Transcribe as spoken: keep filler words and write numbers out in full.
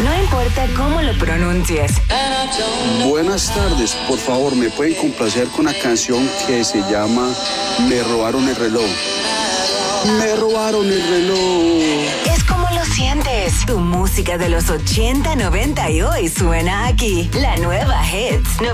No importa cómo lo pronuncies. Buenas tardes, por favor, ¿me pueden complacer con una canción que se llama Me robaron el reloj? Me robaron el reloj. Es como lo sientes. Tu música de los ochenta, noventa y hoy suena aquí. La nueva Hits